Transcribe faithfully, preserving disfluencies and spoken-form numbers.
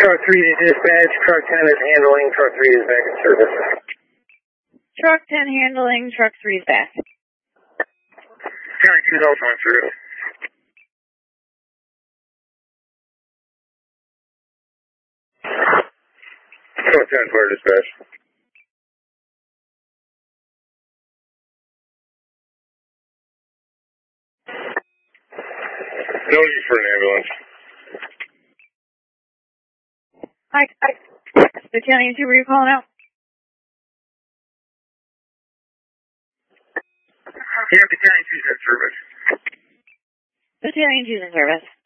Truck three to dispatch, truck ten is handling, truck three is back in service. Truck ten handling, truck three is back. County two is also in service. Truck ten for dispatch. No need for an ambulance. Hi, hi. Battalion two, were you calling out? Yeah, Battalion two is in service. Battalion two is in service.